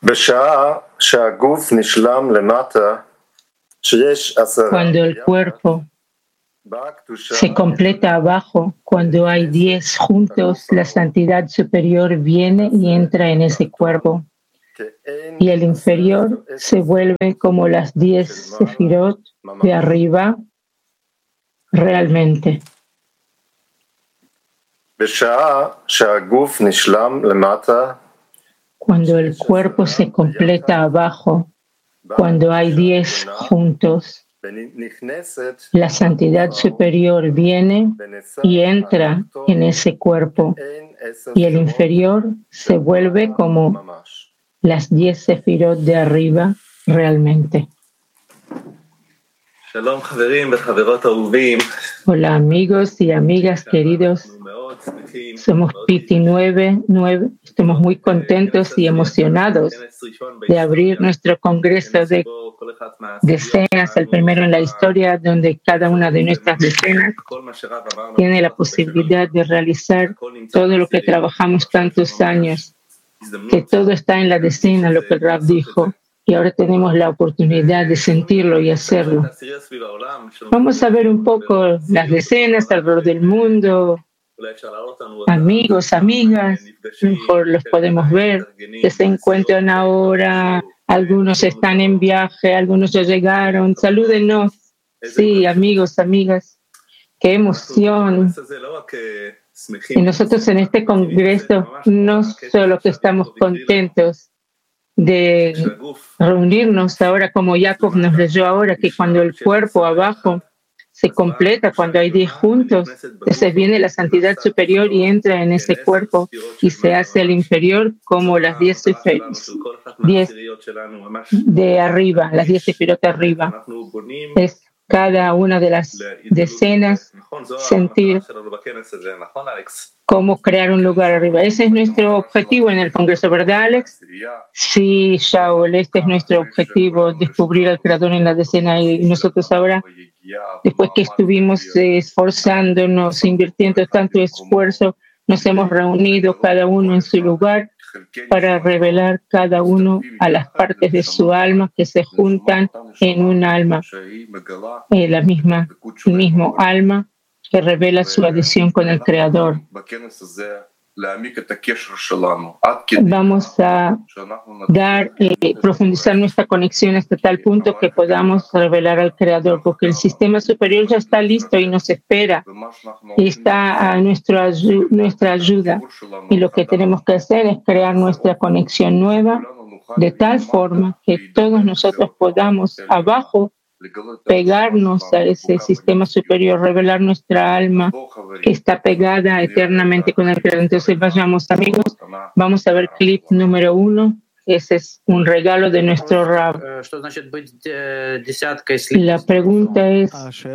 Cuando el cuerpo se completa abajo, cuando hay 10 juntos, la santidad superior viene y entra en ese cuerpo. Y el inferior se vuelve como las 10 sefirot de arriba realmente. Cuando el cuerpo se completa abajo, cuando hay 10 juntos, la santidad superior viene y entra en ese cuerpo, y el inferior se vuelve como las 10 sefirot de arriba realmente. Hola amigos y amigas queridos, somos Piti 9, estamos muy contentos y emocionados de abrir nuestro congreso de decenas, el primero en la historia, donde cada una de nuestras decenas tiene la posibilidad de realizar todo lo que trabajamos tantos años, que todo está en la decena, lo que el Rab dijo. Y ahora tenemos la oportunidad de sentirlo y hacerlo. Vamos a ver un poco las decenas alrededor del mundo. Amigos, amigas, mejor los podemos ver, que se encuentran ahora. Algunos están en viaje, algunos ya llegaron. Salúdenos. Sí, amigos, amigas. ¡Qué emoción! Y nosotros en este congreso no solo que estamos contentos de reunirnos ahora, como Jacob nos leyó ahora, que cuando el cuerpo abajo se completa, cuando hay 10 juntos, entonces viene la santidad superior y entra en ese cuerpo y se hace el inferior como las 10 de arriba, las 10 sefirot de arriba. Es cada una de las decenas sentir cómo crear un lugar arriba. Ese es nuestro objetivo en el Congreso, ¿verdad, Alex? Sí, Shaul, este es nuestro objetivo, descubrir al Creador en la decena. Y nosotros ahora, después que estuvimos esforzándonos, invirtiendo tanto esfuerzo, nos hemos reunido cada uno en su lugar para revelar cada uno a las partes de su alma que se juntan en un alma, el mismo alma que revela su adhesión con el Creador. Vamos a profundizar nuestra conexión hasta tal punto que podamos revelar al Creador, porque el sistema superior ya está listo y nos espera y está a nuestra ayuda. Y lo que tenemos que hacer es crear nuestra conexión nueva de tal forma que todos nosotros podamos abajo pegarnos a ese sistema superior, revelar nuestra alma que está pegada eternamente con el Creador. Entonces vayamos, amigos, vamos a ver clip número 1. Ese es un regalo de nuestro Rab. La pregunta es,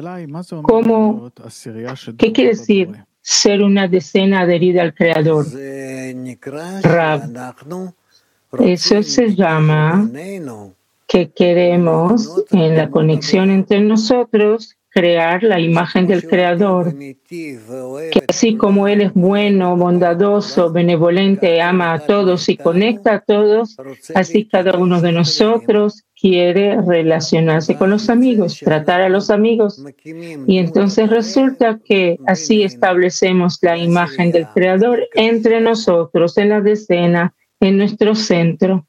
¿qué quiere decir ser una decena adherida al Creador? Rab, eso se llama que queremos, en la conexión entre nosotros, crear la imagen del Creador, que así como Él es bueno, bondadoso, benevolente, ama a todos y conecta a todos, así cada uno de nosotros quiere relacionarse con los amigos, tratar a los amigos. Y entonces resulta que así establecemos la imagen del Creador entre nosotros, en la decena, en nuestro centro.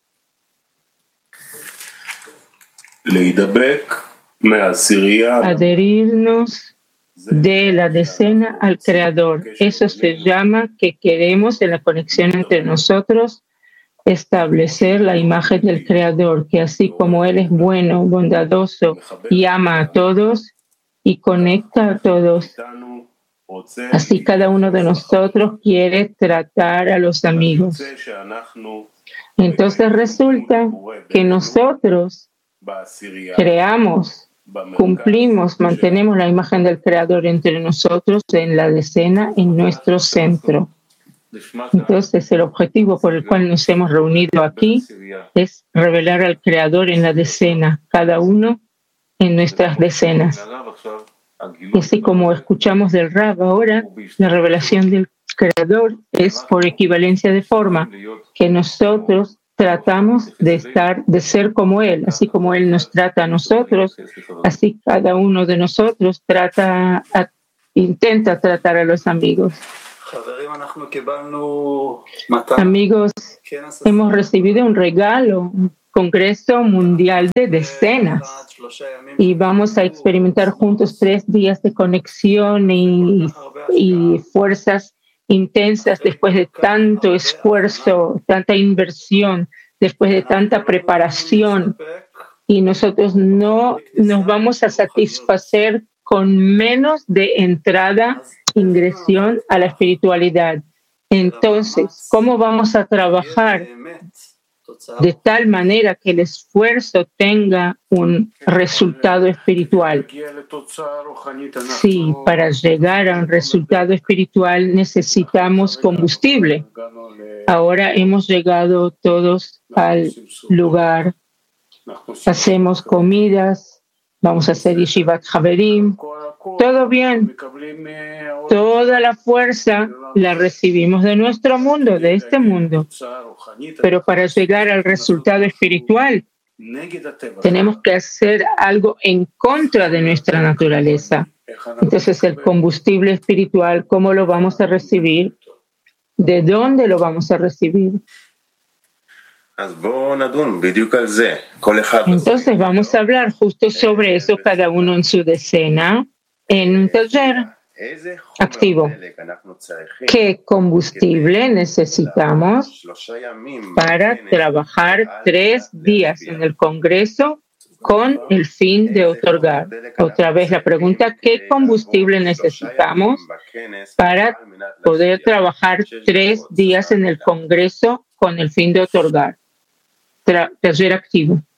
Adherirnos de la decena al Creador. Eso se llama que queremos en la conexión entre nosotros establecer la imagen del Creador, que así como Él es bueno, bondadoso y ama a todos y conecta a todos, así cada uno de nosotros quiere tratar a los amigos. Entonces resulta que nosotros creamos, cumplimos, mantenemos la imagen del Creador entre nosotros en la decena, en nuestro centro. Entonces, el objetivo por el cual nos hemos reunido aquí es revelar al Creador en la decena, cada uno en nuestras decenas. Y así como escuchamos del Rab ahora, la revelación del Creador es por equivalencia de forma, que nosotros tratamos de ser como Él, así como Él nos trata a nosotros, así cada uno de nosotros intenta tratar a los amigos. Amigos, hemos recibido un regalo, un Congreso Mundial de Decenas, y vamos a experimentar juntos 3 días de conexión y fuerzas intensas después de tanto esfuerzo, tanta inversión, después de tanta preparación, y nosotros no nos vamos a satisfacer con menos de entrada, ingresión a la espiritualidad. Entonces, ¿cómo vamos a trabajar de tal manera que el esfuerzo tenga un resultado espiritual? Sí, para llegar a un resultado espiritual necesitamos combustible. Ahora hemos llegado todos al lugar, hacemos comidas, vamos a hacer Yeshivat Haverim, todo bien. Toda la fuerza la recibimos de nuestro mundo, de este mundo. Pero para llegar al resultado espiritual, tenemos que hacer algo en contra de nuestra naturaleza. Entonces, el combustible espiritual, ¿cómo lo vamos a recibir? ¿De dónde lo vamos a recibir? Entonces, vamos a hablar justo sobre eso, cada uno en su decena, en un taller activo. ¿Qué combustible necesitamos para trabajar 3 días en el Congreso con el fin de otorgar? Otra vez la pregunta, ¿qué combustible necesitamos para poder trabajar 3 días en el Congreso con el fin de otorgar? Taller activo.